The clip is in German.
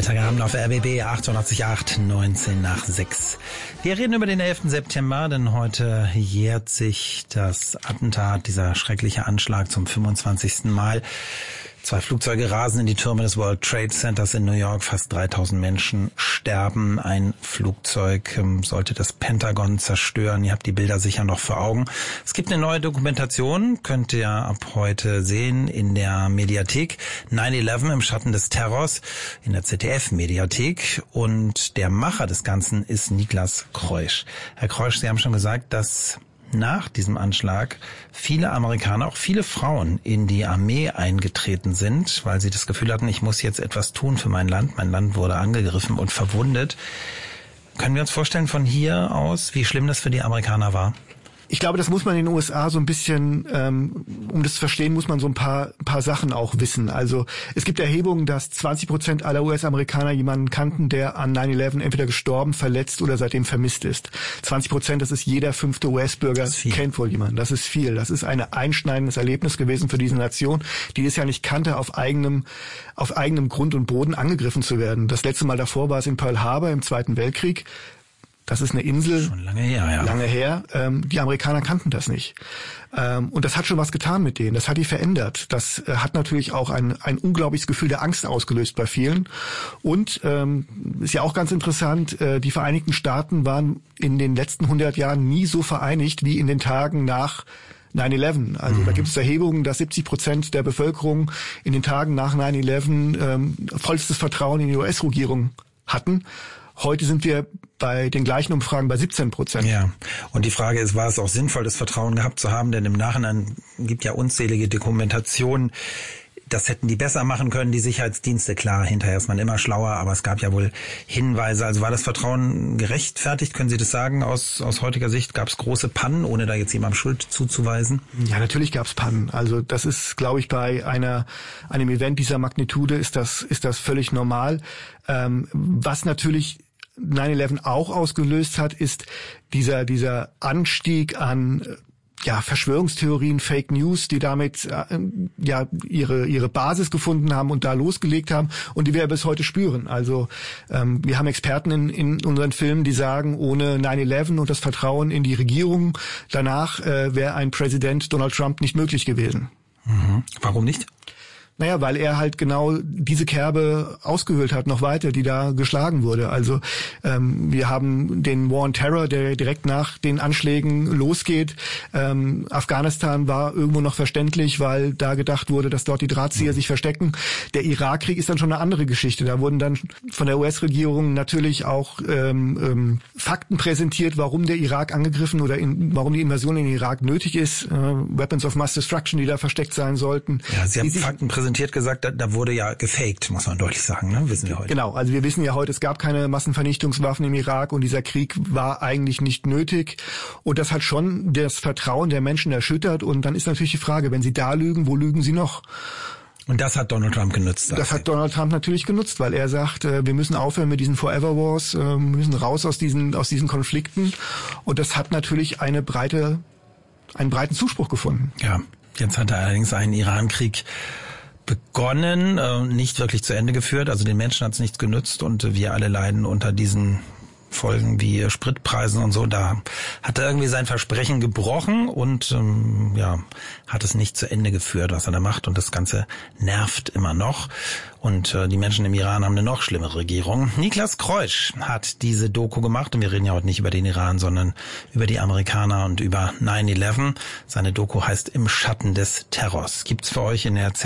Freitagabend auf RBB 88.8, 19 nach 6. Wir reden über den 11. September, denn heute jährt sich das Attentat, dieser schreckliche Anschlag zum 25. Mal. 2 Flugzeuge rasen in die Türme des World Trade Centers in New York. Fast 3000 Menschen sterben. Ein Flugzeug sollte das Pentagon zerstören. Ihr habt die Bilder sicher noch vor Augen. Es gibt eine neue Dokumentation, könnt ihr ab heute sehen in der Mediathek. 9/11 im Schatten des Terrors in der ZDF-Mediathek. Und der Macher des Ganzen ist Niklas Kreusch. Herr Kreusch, Sie haben schon gesagt, dass nach diesem Anschlag viele Amerikaner, auch viele Frauen, in die Armee eingetreten sind, weil sie das Gefühl hatten, ich muss jetzt etwas tun für mein Land. Mein Land wurde angegriffen und verwundet. Können wir uns vorstellen von hier aus, wie schlimm das für die Amerikaner war? Ich glaube, das muss man in den USA so ein bisschen, um das zu verstehen, muss man so ein paar Sachen auch wissen. Also es gibt Erhebungen, dass 20% aller US-Amerikaner jemanden kannten, der an 9/11 entweder gestorben, verletzt oder seitdem vermisst ist. 20%, das ist jeder 5. US-Bürger, kennt wohl jemanden. Das ist viel. Das ist ein einschneidendes Erlebnis gewesen für diese Nation, die es ja nicht kannte, auf eigenem Grund und Boden angegriffen zu werden. Das letzte Mal davor war es in Pearl Harbor im Zweiten Weltkrieg. Das ist eine Insel. Schon lange her, ja. Lange her. Die Amerikaner kannten das nicht. Und das hat schon was getan mit denen. Das hat die verändert. Das hat natürlich auch ein unglaubliches Gefühl der Angst ausgelöst bei vielen. Und ist ja auch ganz interessant, die Vereinigten Staaten waren in den letzten 100 Jahren nie so vereinigt wie in den Tagen nach 9/11. Also da gibt es Erhebungen, dass 70% der Bevölkerung in den Tagen nach 9/11 vollstes Vertrauen in die US-Regierung hatten. Heute sind wir bei den gleichen Umfragen bei 17%. Ja, und die Frage ist, war es auch sinnvoll, das Vertrauen gehabt zu haben? Denn im Nachhinein gibt ja unzählige Dokumentationen. Das hätten die besser machen können, die Sicherheitsdienste. Klar, hinterher ist man immer schlauer, aber es gab ja wohl Hinweise. Also war das Vertrauen gerechtfertigt? Können Sie das sagen? Aus heutiger Sicht gab es große Pannen, ohne da jetzt jemandem Schuld zuzuweisen? Ja, natürlich gab es Pannen. Also das ist, glaube ich, bei einem Event dieser Magnitude ist das völlig normal. Was natürlich 9/11 auch ausgelöst hat, ist dieser Anstieg an Verschwörungstheorien, Fake News, die damit ihre Basis gefunden haben und da losgelegt haben und die wir bis heute spüren. Also wir haben Experten in unseren Filmen, die sagen, ohne 9/11 und das Vertrauen in die Regierung danach wäre ein Präsident Donald Trump nicht möglich gewesen. Mhm. Warum nicht? Naja, weil er halt genau diese Kerbe ausgehöhlt hat, noch weiter, die da geschlagen wurde. Also wir haben den War on Terror, der direkt nach den Anschlägen losgeht. Afghanistan war irgendwo noch verständlich, weil da gedacht wurde, dass dort die Drahtzieher sich verstecken. Der Irakkrieg ist dann schon eine andere Geschichte. Da wurden dann von der US-Regierung natürlich auch Fakten präsentiert, warum der Irak angegriffen oder warum die Invasion in den Irak nötig ist. Weapons of Mass Destruction, die da versteckt sein sollten. Ja, Sie haben Fakten präsentiert gesagt, da wurde ja gefaked, muss man deutlich sagen, ne? Wissen wir heute. Genau, also wir wissen ja heute, es gab keine Massenvernichtungswaffen im Irak und dieser Krieg war eigentlich nicht nötig. Und das hat schon das Vertrauen der Menschen erschüttert. Und dann ist natürlich die Frage, wenn sie da lügen, wo lügen sie noch? Und das hat Donald Trump genutzt. Das hat Donald Trump natürlich genutzt, weil er sagt, wir müssen aufhören mit diesen Forever Wars, wir müssen raus aus diesen Konflikten. Und das hat natürlich einen breiten Zuspruch gefunden. Ja, jetzt hat er allerdings einen Iran-Krieg begonnen, nicht wirklich zu Ende geführt. Also den Menschen hat es nichts genützt und wir alle leiden unter diesen Folgen wie Spritpreisen und so. Da hat er irgendwie sein Versprechen gebrochen und hat es nicht zu Ende geführt, was er da macht. Und das Ganze nervt immer noch. Und die Menschen im Iran haben eine noch schlimmere Regierung. Niklas Kreusch hat diese Doku gemacht. Und wir reden ja heute nicht über den Iran, sondern über die Amerikaner und über 9/11. Seine Doku heißt Im Schatten des Terrors. Gibt's für euch in der